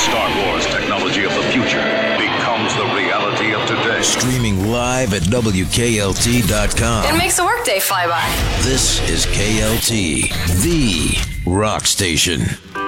Star Wars technology of the future becomes the reality of today. Streaming live at WKLT.com. It makes the workday fly by. This is KLT, the rock station.